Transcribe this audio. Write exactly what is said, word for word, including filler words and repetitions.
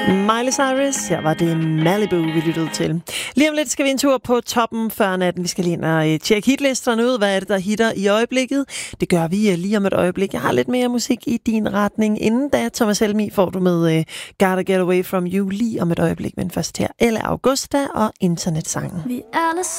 Miley Cyrus, her var det Malibu, vi lyttede til. Lige om lidt skal vi en tur på toppen før natten. Vi skal lige ind og tjekke hitlisterne ud. Hvad er det, der hitter i øjeblikket? Det gør vi lige om et øjeblik. Jeg har lidt mere musik i din retning. Inden da, Thomas Helmi, får du med uh, Gotta Get Away From You lige om et øjeblik. Men først her, Elle Augusta og internetsangen. Vi alle